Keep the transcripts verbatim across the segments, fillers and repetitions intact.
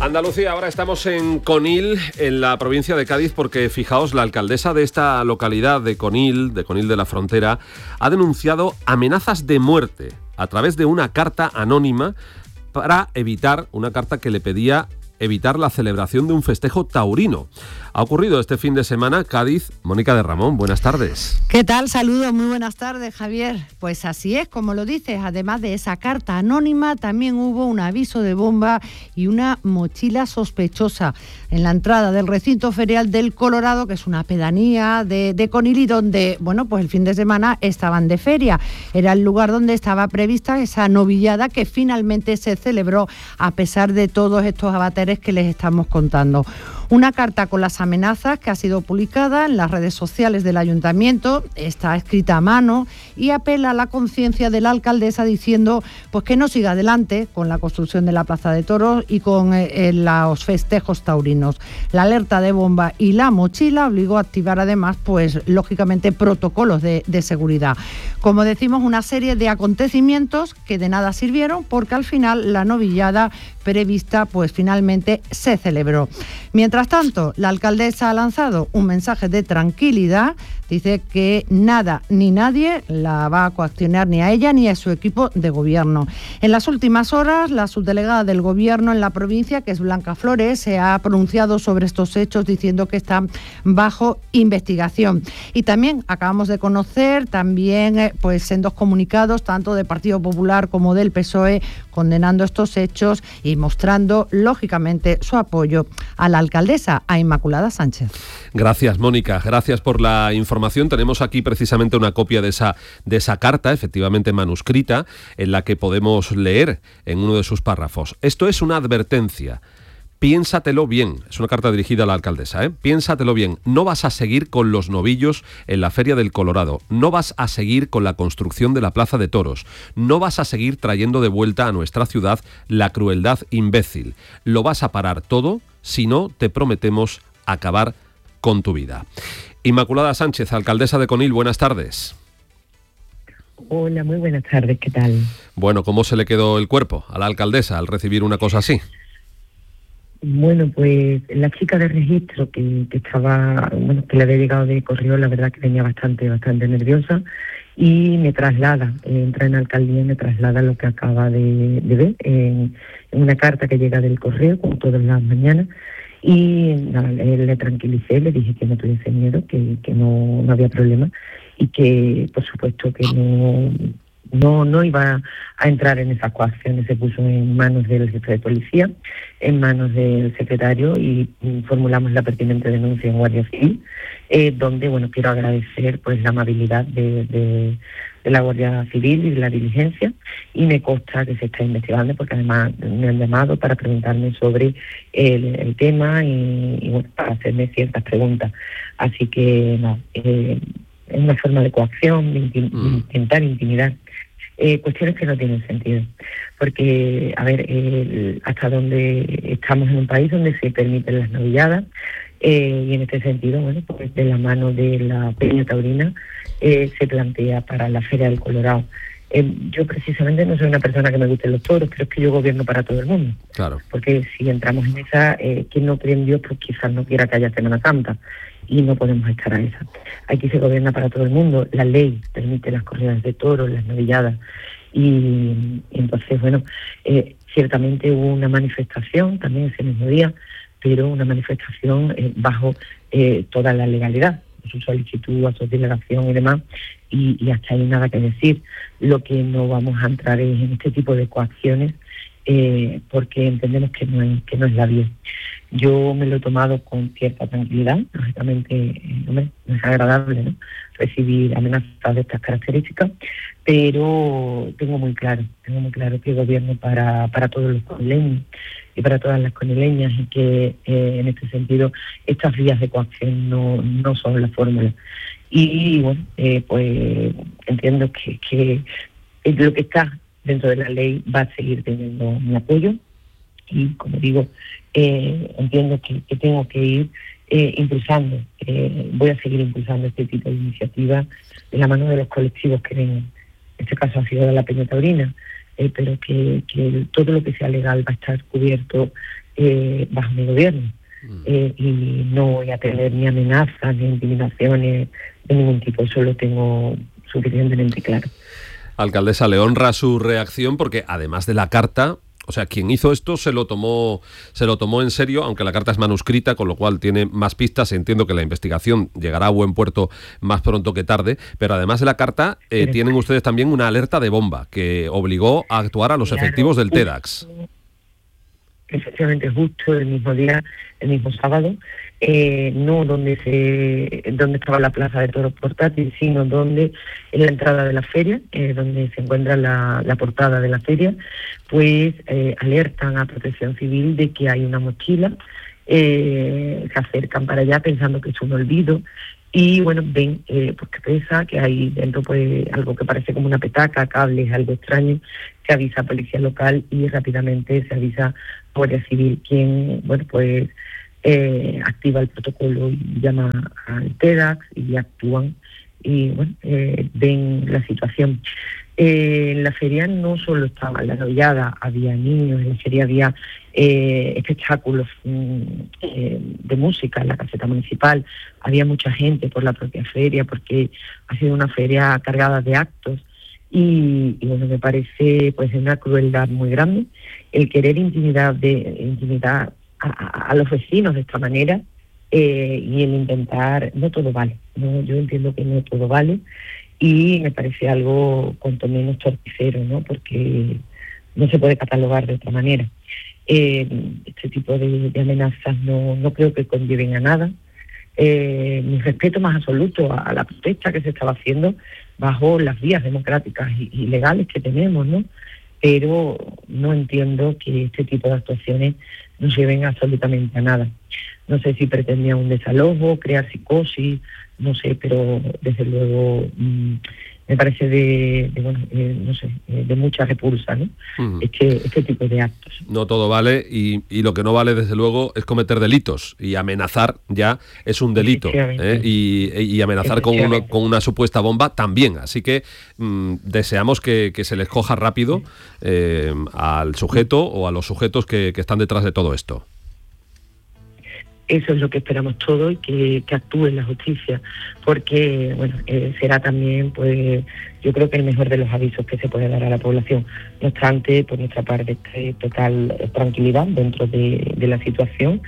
Andalucía, ahora estamos en Conil, en la provincia de Cádiz, porque fijaos, la alcaldesa de esta localidad de Conil, de Conil de la Frontera, ha denunciado amenazas de muerte a través de una carta anónima para evitar, una carta que le pedía evitar la celebración de un festejo taurino. Ha ocurrido este fin de semana, Cádiz. Mónica de Ramón, buenas tardes. ¿Qué tal? Saludos, muy buenas tardes, Javier. Pues así es, como lo dices, además de esa carta anónima, también hubo un aviso de bomba y una mochila sospechosa en la entrada del recinto ferial del Colorado, que es una pedanía de, de Conil, y donde, bueno, pues el fin de semana estaban de feria. Era el lugar donde estaba prevista esa novillada que finalmente se celebró a pesar de todos estos avatares que les estamos contando. Una carta con las amenazas que ha sido publicada en las redes sociales del ayuntamiento, está escrita a mano y apela a la conciencia de la alcaldesa diciendo pues que no siga adelante con la construcción de la Plaza de Toros y con eh, los festejos taurinos. La alerta de bomba y la mochila obligó a activar además pues lógicamente protocolos de, de seguridad. Como decimos, una serie de acontecimientos que de nada sirvieron porque al final la novillada prevista pues finalmente se celebró. Mientras tanto, la alcaldesa ha lanzado un mensaje de tranquilidad. Dice que nada ni nadie la va a coaccionar ni a ella ni a su equipo de gobierno. En las últimas horas, la subdelegada del gobierno en la provincia, que es Blanca Flores, se ha pronunciado sobre estos hechos diciendo que están bajo investigación. Y también acabamos de conocer, también pues en dos comunicados, tanto del Partido Popular como del P S O E, condenando estos hechos y mostrando, lógicamente, su apoyo a la alcaldesa, a Inmaculada Sánchez. Gracias, Mónica. Gracias por la información. Tenemos aquí precisamente una copia de esa, de esa carta, efectivamente manuscrita, en la que podemos leer en uno de sus párrafos. Esto es una advertencia. Piénsatelo bien. Es una carta dirigida a la alcaldesa, ¿eh? Piénsatelo bien. No vas a seguir con los novillos en la Feria del Colorado. No vas a seguir con la construcción de la Plaza de Toros. No vas a seguir trayendo de vuelta a nuestra ciudad la crueldad imbécil. Lo vas a parar todo, si no, te prometemos acabar con tu vida. Inmaculada Sánchez, alcaldesa de Conil, buenas tardes. Hola, muy buenas tardes, ¿qué tal? Bueno, ¿cómo se le quedó el cuerpo a la alcaldesa al recibir una cosa así? Bueno, pues la chica de registro que, que estaba, bueno, que le había llegado de correo, la verdad que venía bastante, bastante nerviosa y me traslada, eh, entra en la alcaldía y me traslada lo que acaba de, de ver en, en una carta que llega del correo, como todas las mañanas, y nada, le, le tranquilicé, le dije que no tuviese miedo, que, que no, no había problema y que, por supuesto, que no... No, no iba a entrar en esas coacciones. Se puso en manos del jefe de policía, en manos del secretario y formulamos la pertinente denuncia en Guardia Civil, eh, donde, bueno, quiero agradecer pues la amabilidad de, de, de la Guardia Civil y de la diligencia, y me consta que se está investigando porque además me han llamado para preguntarme sobre el, el tema y, y bueno, para hacerme ciertas preguntas. Así que, no, eh, es una forma de coacción, de, intim- de intentar intimidar. Eh, cuestiones que no tienen sentido, porque, a ver, eh, hasta donde estamos en un país donde se permiten las novilladas, eh, y en este sentido, bueno, pues de la mano de la Peña Taurina eh, se plantea para la Feria del Colorado. Eh, yo precisamente no soy una persona que me gusten los toros, pero es que yo gobierno para todo el mundo. Claro. Porque si entramos en esa, eh, quien no cree en Dios, pues quizás no quiera que haya Semana Santa, y no podemos estar a esa. Aquí se gobierna para todo el mundo, la ley permite las corridas de toros, las novilladas, y, y entonces, bueno, eh, ciertamente hubo una manifestación también ese mismo día, pero una manifestación eh, bajo eh, toda la legalidad, su solicitud, a su delegación y demás, y, y hasta ahí nada que decir. Lo que no vamos a entrar es en este tipo de coacciones, eh, porque entendemos que no es, que no es la vía. Yo me lo he tomado con cierta tranquilidad, lógicamente eh, no, me, no es agradable, ¿no?, recibir amenazas de estas características, pero tengo muy claro, tengo muy claro que gobierno para, para todos los conileños y para todas las conileñas, y que eh, en este sentido estas vías de coacción no, no son la fórmula. Y bueno, eh, pues entiendo que, que lo que está dentro de la ley va a seguir teniendo mi apoyo, y como digo, eh, entiendo que, que tengo que ir eh, impulsando, eh, voy a seguir impulsando este tipo de iniciativas de la mano de los colectivos que ven, en este caso ha sido de la Peña Taurina, eh, pero que, que todo lo que sea legal va a estar cubierto eh, bajo mi gobierno. Eh, y no voy a tener ni amenazas ni intimidaciones de ningún tipo, eso lo tengo suficientemente claro. Alcaldesa, le honra su reacción porque además de la carta, o sea, quien hizo esto se lo tomó se lo tomó en serio, aunque la carta es manuscrita, con lo cual tiene más pistas. Entiendo que la investigación llegará a buen puerto más pronto que tarde, pero además de la carta, eh, sí. tienen ustedes también una alerta de bomba que obligó a actuar a los claro, efectivos del TEDx. Efectivamente, justo el mismo día, el mismo sábado, eh, no donde se donde estaba la plaza de toros portátil, sino donde en la entrada de la feria, eh, donde se encuentra la, la portada de la feria, pues eh, alertan a Protección Civil de que hay una mochila, eh, se acercan para allá pensando que es un olvido, y bueno, ven eh, pues que pesa, que hay dentro pues algo que parece como una petaca, cables, algo extraño. Se avisa a Policía Local y rápidamente se avisa a Guardia Civil, quien, bueno, pues eh, activa el protocolo y llama al TEDx y actúan y, bueno, eh, ven la situación. Eh, en la feria no solo estaba la novillada, había niños, en la feria había eh, espectáculos mm, eh, de música en la caseta municipal, había mucha gente por la propia feria porque ha sido una feria cargada de actos. Y, y bueno, me parece pues una crueldad muy grande el querer intimidar de intimidar a, a, a los vecinos de esta manera, eh, y el intentar, no todo vale, no, yo entiendo que no todo vale y me parece algo cuanto menos torticero, ¿no? Porque no se puede catalogar de otra manera. Eh, este tipo de, de amenazas no, no creo que conlleven a nada. Eh, mi respeto más absoluto a, a la protesta que se estaba haciendo bajo las vías democráticas y, y legales que tenemos, ¿no? Pero no entiendo que este tipo de actuaciones no lleven absolutamente a nada. No sé si pretendían un desalojo, crear psicosis, no sé, pero desde luego mmm, me parece de, de bueno, eh, no sé, de mucha repulsa, ¿no? Uh-huh. Este, este tipo de actos. No todo vale y, y lo que no vale, desde luego, es cometer delitos. Y amenazar ya es un delito. ¿eh? Y, y amenazar con una, con una supuesta bomba también. Así que mmm, deseamos que, que se les coja rápido eh, al sujeto o a los sujetos que, que están detrás de todo esto. Eso es lo que esperamos todos y que, que actúe la justicia, porque bueno, eh, será también, pues, yo creo que el mejor de los avisos que se puede dar a la población. No obstante, por nuestra parte, eh, total tranquilidad dentro de, de la situación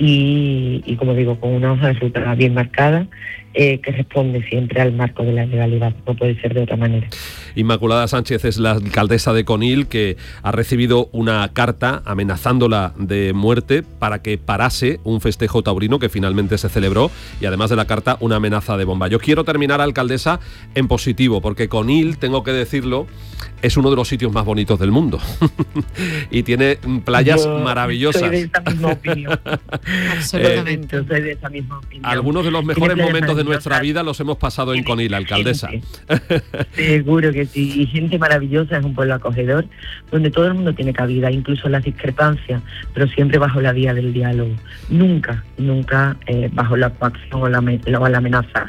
y, y, como digo, con una hoja de ruta bien marcada, eh, que responde siempre al marco de la legalidad, no puede ser de otra manera. Inmaculada Sánchez es la alcaldesa de Conil, que ha recibido una carta amenazándola de muerte para que parase un festejo taurino que finalmente se celebró, y además de la carta, una amenaza de bomba. Yo quiero terminar, alcaldesa, en positivo, porque Conil, tengo que decirlo, es uno de los sitios más bonitos del mundo y tiene playas Yo maravillosas. Soy de esa misma opinión. Absolutamente. Eh, soy de esa misma opinión. Algunos de los mejores momentos de nuestra vida los hemos pasado en Conil, alcaldesa. Seguro que sí, y gente maravillosa, es un pueblo acogedor, donde todo el mundo tiene cabida, incluso las discrepancias, pero siempre bajo la vía del diálogo, nunca, nunca eh, bajo la coacción o la, o la amenaza.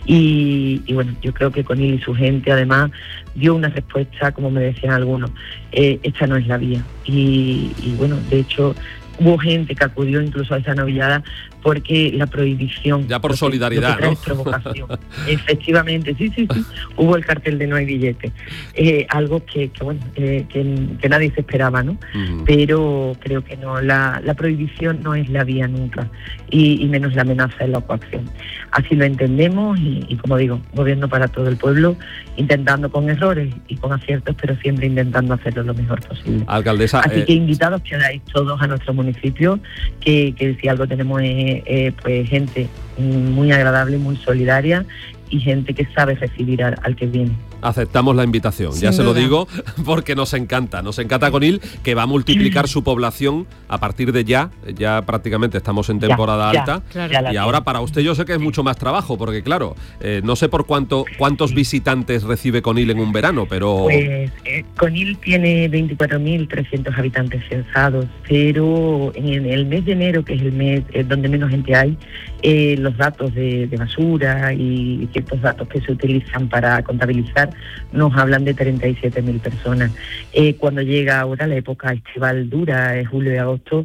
Y, y bueno, yo creo que Conil y su gente además dio una respuesta, como me decían algunos, eh, esta no es la vía. Y, y bueno, de hecho, hubo gente que acudió incluso a esa novillada porque la prohibición... Ya por solidaridad, ¿no? Provocación. Efectivamente, sí, sí, sí. Hubo el cartel de no hay billete. Eh, algo que, que bueno, eh, que, que nadie se esperaba, ¿no? Uh-huh. Pero creo que no, la, la prohibición no es la vía nunca, y, y menos la amenaza en la coacción. Así lo entendemos y, y, como digo, gobierno para todo el pueblo, intentando con errores y con aciertos, pero siempre intentando hacerlo lo mejor posible. Alcaldesa... Así eh... que invitados quedáis todos a nuestro municipio, que, que si algo tenemos es Eh, pues gente muy agradable, muy solidaria y gente que sabe recibir al, al que viene. Aceptamos la invitación, Sin ya se duda. Lo digo, porque nos encanta, nos encanta Conil, que va a multiplicar su población a partir de ya, ya prácticamente estamos en temporada ya, alta, ya, claro. Y ahora para usted yo sé que es mucho más trabajo, porque claro, eh, no sé por cuánto cuántos visitantes recibe Conil en un verano, pero... Pues eh, Conil tiene veinticuatro mil trescientos habitantes censados, pero en el mes de enero, que es el mes eh, donde menos gente hay, eh, los datos de, de basura y ciertos datos que se utilizan para contabilizar nos hablan de treinta y siete mil personas. Eh, cuando llega ahora la época estival dura, eh, julio y agosto,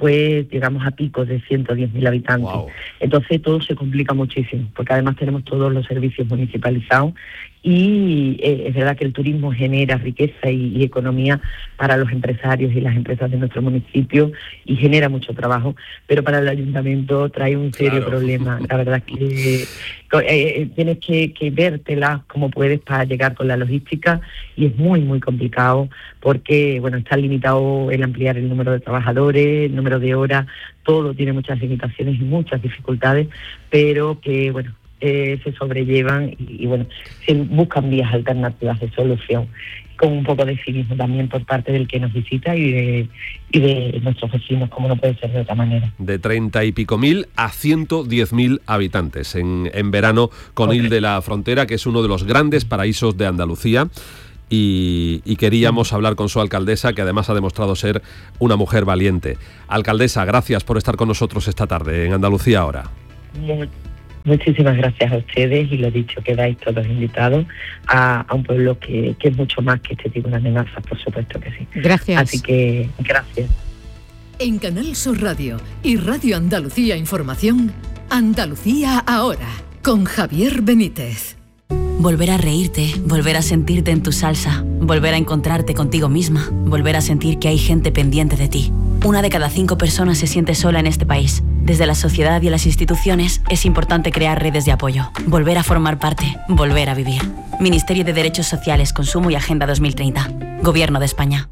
después llegamos a picos de ciento diez mil habitantes. Wow. Entonces todo se complica muchísimo, porque además tenemos todos los servicios municipalizados y eh, es verdad que el turismo genera riqueza y, y economía para los empresarios y las empresas de nuestro municipio y genera mucho trabajo, pero para el ayuntamiento trae un serio claro. problema. La verdad es que eh, tienes que, que vértela como puedes para llegar con la logística y es muy, muy complicado porque, bueno, está limitado el ampliar el número de trabajadores, el número de horas, todo tiene muchas limitaciones y muchas dificultades, pero que, bueno, Eh, se sobrellevan y, y bueno, se buscan vías alternativas de solución con un poco de civismo también por parte del que nos visita y de, y de nuestros vecinos, como no puede ser de otra manera. De treinta y pico mil a ciento diez mil habitantes en, en verano, Conil okay. de la Frontera, que es uno de los grandes paraísos de Andalucía. Y, y queríamos hablar con su alcaldesa, que además ha demostrado ser una mujer valiente. Alcaldesa, gracias por estar con nosotros esta tarde en Andalucía Ahora. Muy Muchísimas gracias a ustedes y lo dicho, quedáis todos invitados a, a un pueblo que, que es mucho más que este tipo de amenazas, por supuesto que sí. Gracias. Así que gracias. En Canal Sur Radio y Radio Andalucía Información, Andalucía Ahora, con Javier Benítez. Volver a reírte, volver a sentirte en tu salsa, volver a encontrarte contigo misma, volver a sentir que hay gente pendiente de ti. Una de cada cinco personas se siente sola en este país. Desde la sociedad y las instituciones es importante crear redes de apoyo, volver a formar parte, volver a vivir. Ministerio de Derechos Sociales, Consumo y Agenda dos mil treinta. Gobierno de España.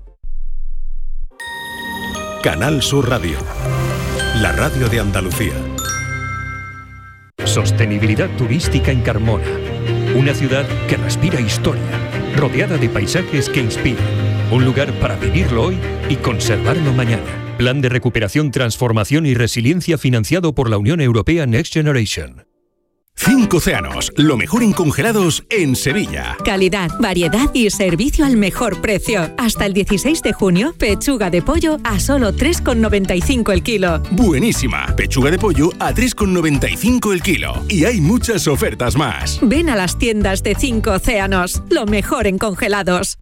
Canal Sur Radio, la radio de Andalucía. Sostenibilidad turística en Carmona. Una ciudad que respira historia, rodeada de paisajes que inspiran. Un lugar para vivirlo hoy y conservarlo mañana. Plan de recuperación, transformación y resiliencia financiado por la Unión Europea Next Generation. Cinco Océanos, lo mejor en congelados en Sevilla. Calidad, variedad y servicio al mejor precio. Hasta el dieciséis de junio, pechuga de pollo a solo tres con noventa y cinco el kilo. Buenísima, pechuga de pollo a tres con noventa y cinco el kilo. Y hay muchas ofertas más. Ven a las tiendas de Cinco Océanos, lo mejor en congelados.